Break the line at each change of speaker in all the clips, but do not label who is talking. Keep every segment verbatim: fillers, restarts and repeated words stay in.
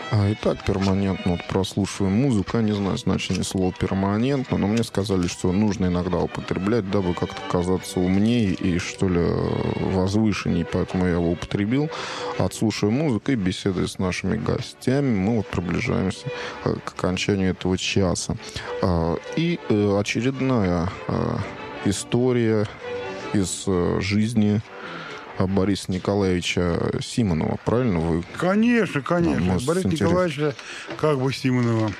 Итак, перманентно вот прослушиваем музыку. Я не знаю значение слова «перманентно», но мне сказали, что нужно иногда употреблять, дабы как-то казаться умнее и, что ли, возвышенней. Поэтому я его употребил. Отслушивая музыку и беседуя с нашими гостями, мы вот приближаемся к окончанию этого часа. И очередная история из жизни Бориса Николаевича Симонова, правильно вы?
Конечно, конечно.
А,
Бориса Николаевича как бы Симонова.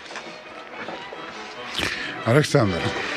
Александр,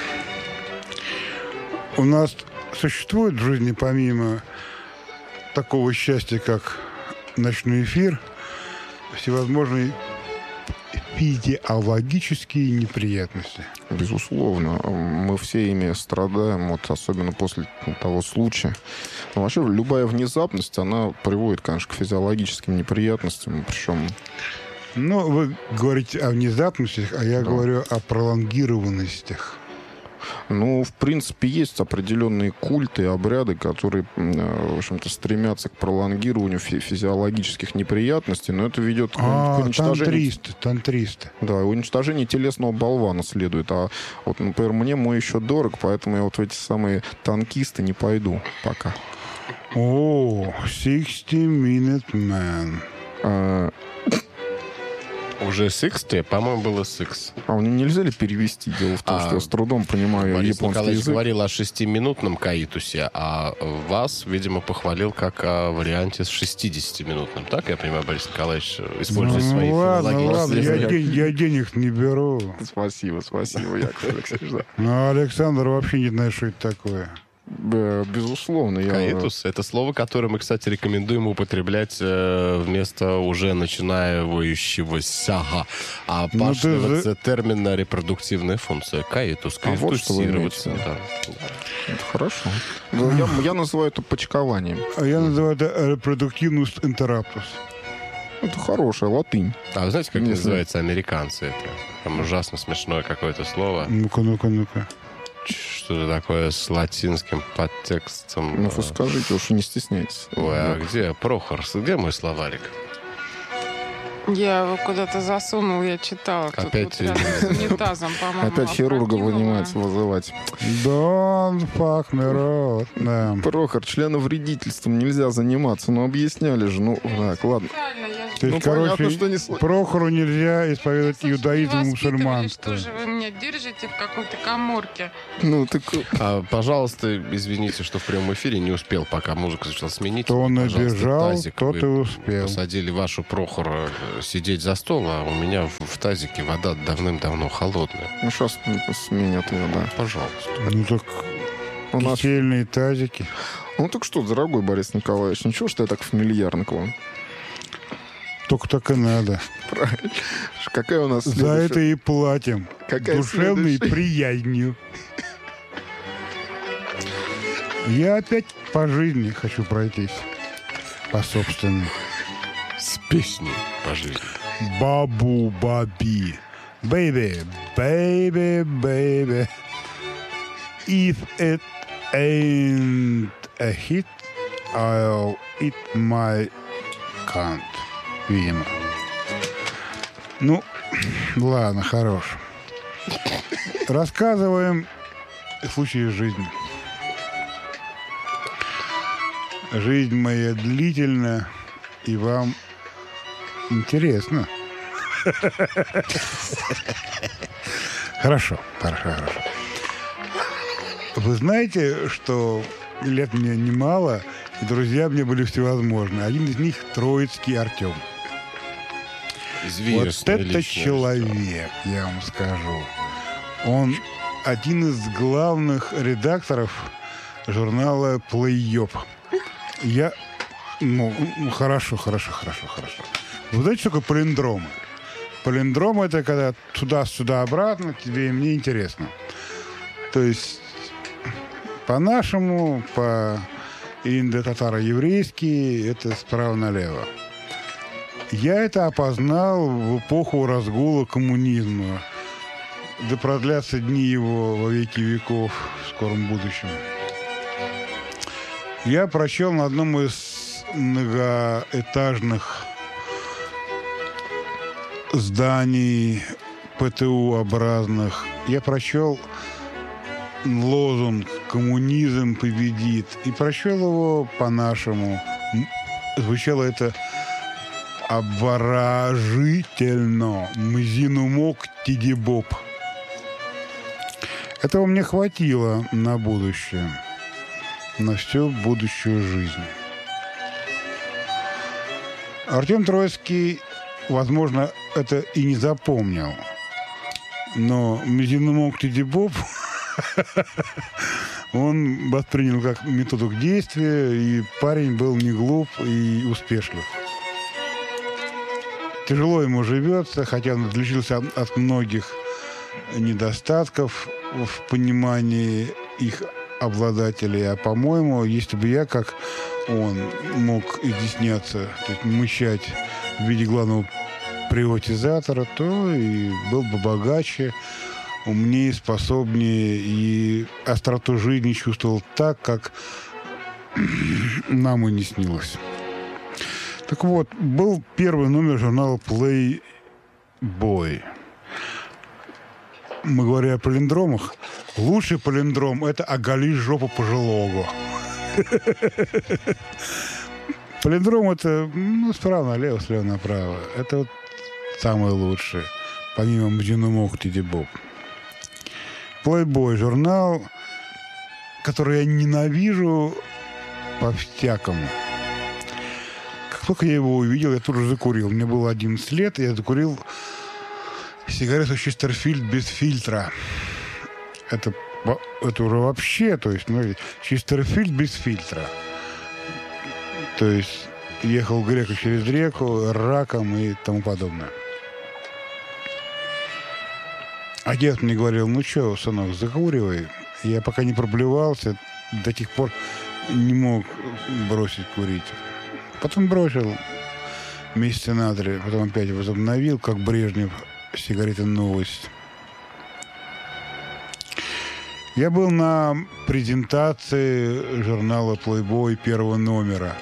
у нас существует в жизни помимо такого счастья, как ночной эфир, всевозможные физиологические неприятности.
Безусловно. Мы все ими страдаем, вот особенно после того случая. Но вообще любая внезапность, она приводит, конечно, к физиологическим неприятностям, причем...
Ну, вы говорите о внезапностях, а я
Да.
говорю о пролонгированностях.
Ну, в принципе, есть определенные культы и обряды, которые, в общем-то, стремятся к пролонгированию фи- физиологических неприятностей, но это ведет к,
А,
к уничтожению...
тантристы, тантристы.
Да, уничтожение телесного болвана следует. А вот, например, мне мой еще дорог, поэтому я вот в эти самые танкисты не пойду пока.
О, шестьдесят Minute Man.
А,
Уже шестьдесят, по-моему, было шесть.
а мне нельзя ли перевести? Дело в том,
А,
что я с трудом понимаю
Борис
японский
Николаевич
язык.
говорил о шестиминутном каитусе, а вас, видимо, похвалил как о варианте с шестидесятиминутным. Так, я понимаю, Борис Николаевич использует
Ну,
свои
ладно, ладно,
филологические...
я, день- я денег не беру.
Спасибо, спасибо, Яков Алексеевич. Да.
Но Александр вообще не знает, что это такое.
Б- Безусловно, я...
Каитус — это слово, которое мы, кстати, рекомендуем употреблять э, вместо уже начинающегося, а
Ну,
пашиваться термина репродуктивная функция. Каитус,
А вот что вы
каитусироваться.
имеете.
Да.
Это хорошо. Да, я, я называю это почкованием.
А я называю это репродуктивность интераптус.
Это хорошая латынь.
А вы знаете, как
Не
называются американцы это? Там ужасно смешное какое-то слово.
Ну-ка, ну-ка, ну-ка.
Что-то такое с латинским подтекстом.
Ну, вы скажите, уж не стесняйтесь.
Ой, а где Прохор? Где мой словарик?
Я его куда-то засунул, я читала. Тут
Опять,
вот рядом с унитазом, по-моему,
Опять хирурга
опрокинула.
вынимается вызывать.
Don't fuck me rot. Да.
Прохор, членовредительством нельзя заниматься. Ну, объясняли же. Ну, так, ладно.
Правильно, я же...
То есть,
Ну, понятно,
короче,
что не сл-
Прохору нельзя исповедовать
Слушай,
иудаизм и
не воспитывали,
мусульманство.
Что же вы меня держите в какой-то каморке?
Ну, так...
А, пожалуйста, извините, что в прямом эфире не успел, пока музыка начала сменить.
То он
Пожалуйста,
набежал,
тазик
тот
вы
и успел.
Посадили вашу Прохора э, сидеть за стол, а у меня в, в тазике вода давным-давно холодная.
Ну, сейчас сменят ее, да.
Пожалуйста.
Ну так
У нас...
кисельные тазики.
Ну, так что, дорогой Борис Николаевич, ничего, что я так фамильярно к вам?
Только так и надо.
Правильно. Какая у нас
За
следующая-
это и платим.
Какая
Душевной
следующая?
приязнью. Я опять по жизни хочу пройтись. По собственной.
С песней по жизни.
Бабу-баби. Baby, baby, baby. If it ain't a hit, I'll eat my cunt. Видимо. Ну, ладно, хорош. Рассказываем случаи из жизни. Жизнь моя длительна, и вам интересно. Хорошо, хорошо, хорошо. Вы знаете, что лет мне немало, и друзья мне были всевозможные. Один из них Троицкий Артем. Вот
Известная
это
личность.
человек, я вам скажу. Он один из главных редакторов журнала «Плей-Йоп». Я... Ну, ну, хорошо, хорошо, хорошо, хорошо. Вы знаете, что такое палиндромы? Палиндром — это когда туда-сюда, обратно, тебе и мне интересно. То есть по-нашему, по индо-татаро-еврейски, это справа налево. Я это опознал в эпоху разгула коммунизма. Да продлятся дни его во веки веков в скором будущем. Я прочел на одном из многоэтажных зданий ПТУ-образных. Я прочел лозунг «Коммунизм победит» и прочел его по-нашему. Звучало это обворожительно. Мзинумок тидибоп. Этого мне хватило на будущее, на всю будущую жизнь. Артем Троицкий, возможно, это и не запомнил, но Мзинумок тидибоп он воспринял как методу к действию, и парень был не глуп и успешлив. Тяжело ему живется, хотя он отличился от многих недостатков в понимании их обладателей. А, по-моему, если бы я, как он, мог изъясняться, то есть мычать в виде главного приватизатора, то и был бы богаче, умнее, способнее и остроту жизни чувствовал так, как нам и не снилось. Так вот, был первый номер журнала Playboy. Мы говорим о палиндромах. Лучший палиндром – это «Оголи жопу пожилого». Палиндром – это ну, справа налево, слева направо. Это вот самое лучшее, помимо «Мзинумок тидибоп». Playboy – журнал, который я ненавижу по-всякому. Как только я его увидел, я тут же закурил. Мне было одиннадцать лет, и я закурил сигарету Честерфильд без фильтра. Это, это уже вообще, то есть, смотрите, Честерфильд без фильтра. То есть, ехал грека через реку, раком и тому подобное. Отец мне говорил, ну что, сынок, закуривай. Я пока не проблевался, до тех пор не мог бросить курить. Потом бросил месяца на три, потом опять возобновил, как Брежнев, сигареты «Новость». Я был на презентации журнала Playboy первого номера.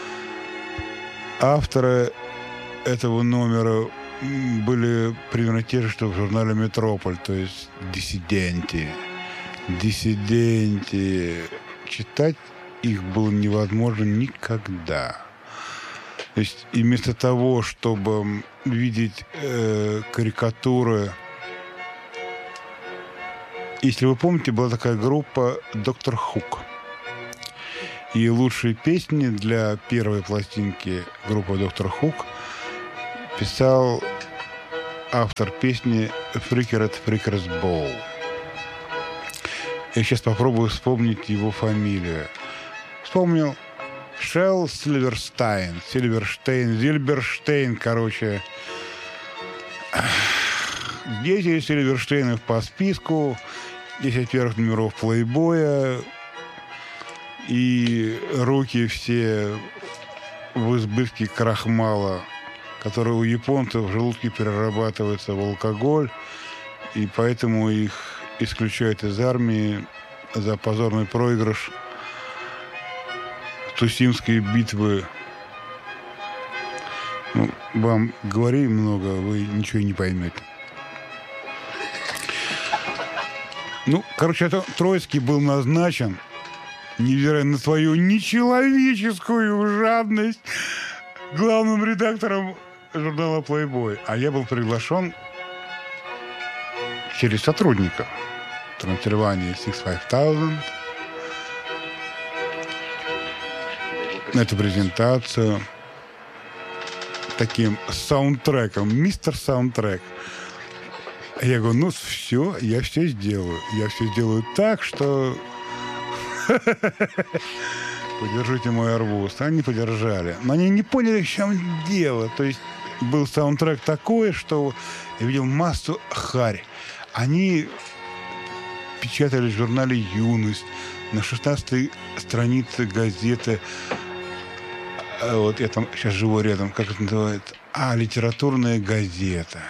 Авторы этого номера были примерно те же, что в журнале «Метрополь», то есть диссиденты. Диссиденты. Читать их было невозможно никогда. То есть и вместо того, чтобы видеть э, карикатуры, если вы помните, была такая группа «Доктор Хук». И лучшие песни для первой пластинки группы «Доктор Хук» писал автор песни «Freaker at Freaker's Ball». Я сейчас попробую вспомнить его фамилию. Вспомнил. Шелл Сильверстайн. Сильверштейн. Зильберштейн, короче. Дети Сильверштейнов по списку. десять первых номеров «Плейбоя». И руки все в избытке крахмала, который у японцев в желудке перерабатывается в алкоголь. И поэтому их исключают из армии за позорный проигрыш Тусимской битвы. Ну, вам говори много, вы ничего и не поймете. Ну, короче, это Троицкий был назначен, невзирая на свою нечеловеческую жадность, главным редактором журнала Playboy. А я был приглашен через сотрудника транслирования шесть пять тысяч на эту презентацию таким саундтреком, мистер саундтрек. Я говорю, ну все, я все сделаю. Я все сделаю так, что подержите мой арбуз. Они подержали. Но они не поняли, в чем дело. То есть был саундтрек такой, что я видел массу харь. Они печатали в журнале «Юность», на шестнадцатой странице газеты. Вот я там сейчас живу рядом, как это называется? А, литературная газета.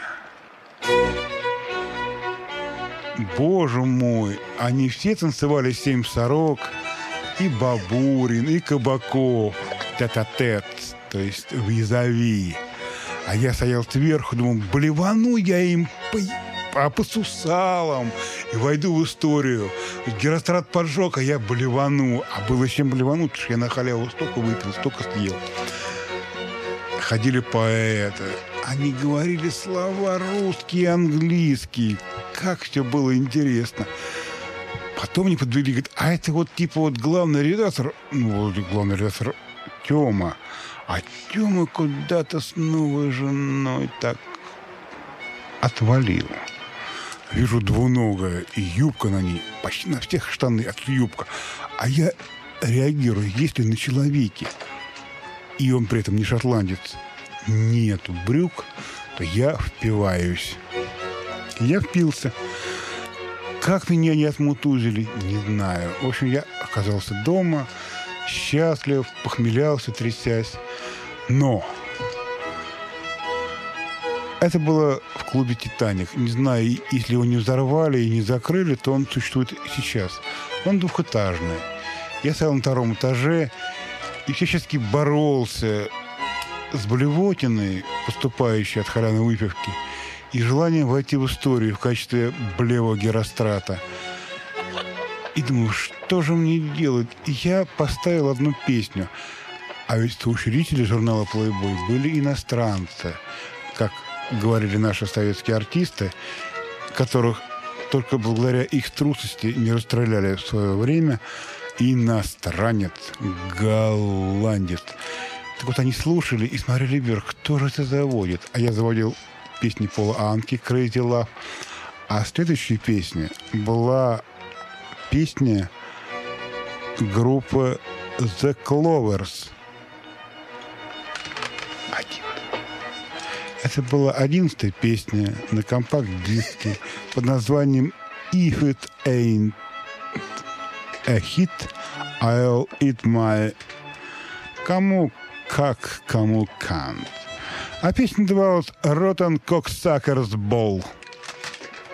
Боже мой, они все танцевали «Семь сорок», и Бабурин, и Кабаков, тет-а-тет, то есть в визави. А я стоял сверху, думал, блевану я им по, по, по сусалам и войду в историю. Герострат поджег, а я блевану. А было с чем блевануть, потому что я на халяву столько выпил, столько съел. Ходили поэты. Они говорили слова русские, английские. Как все было интересно. Потом мне подвели, говорят, а это вот типа вот главный редактор, ну, вот главный редактор Тёма. А Тёма куда-то с новой женой так отвалил. Вижу двуногая, и юбка на ней, почти на всех штаны, от юбка. А я реагирую, если на человеке, и он при этом не шотландец, нету брюк, то я впиваюсь. Я впился. Как меня не отмутузили, не знаю. В общем, я оказался дома, счастлив, похмелялся, трясясь. Но это было в клубе «Титаник». Не знаю, если его не взорвали и не закрыли, то он существует сейчас. Он двухэтажный. Я стоял на втором этаже и всячески боролся с блевотиной, поступающей от халявной выпивки, и желанием войти в историю в качестве блевого Герострата. И думаю, что же мне делать? И я поставил одну песню. А ведь соучредители журнала Playboy были иностранцы, как говорили наши советские артисты, которых только благодаря их трусости не расстреляли в свое время. Иностранец, голландец. Так вот они слушали и смотрели вверх, кто же это заводит. А я заводил песни Пола Анки «Crazy Love». А следующая песня была песня группы The Clovers. Один. Это была одиннадцатая песня на компакт-диске под названием «If it ain't a hit, I'll eat my...» Кому как, кому can't. А песня называлась «Rotten Cocksuckers Ball».